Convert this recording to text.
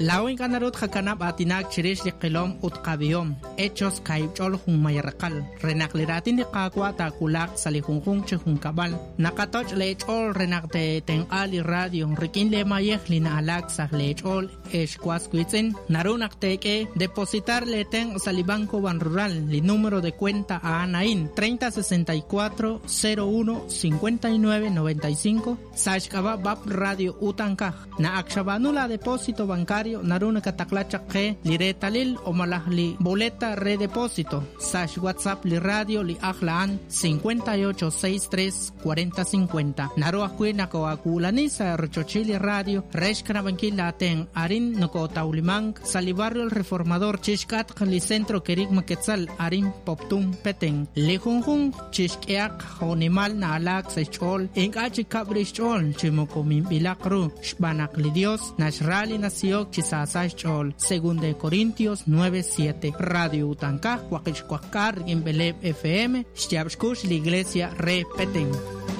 La oin ganarot hakanab atinak chirish liqilom utqabiom hechos kaibchol hun mayarqal renakliratin de qaqwa ta kulak salihunjun chehun kabal nakatoch lechol renakte ten ali radio rikin le mayeh lina alaksa lechol eshkwas kwitzen narunaqteke depositar le ten salibanco ban rural li número de cuenta a Anain 3064 01 59 95 sashkaba bab radio utankaj na akshabanula depósito bancario naruna kataklachaqe li retalil o malahli boleta redepósito sash WhatsApp li radio li ahlaan 5863 4050 naru akwina ko akulani sa rochochili radio reshkana bankila ten arin noko taulimang salibarrio el reformador chishkat li centro kerik maketzal arin poptum peten lejunjun chishkeak honimal na alak sechol engachi kabrichol chimokomin bilakru shbanak li dios nashrali nasiok chisasach chol según de Corintios 9:7 radio utankaj wakishkwakar en Beleb FM shtiabshkush la iglesia repeten.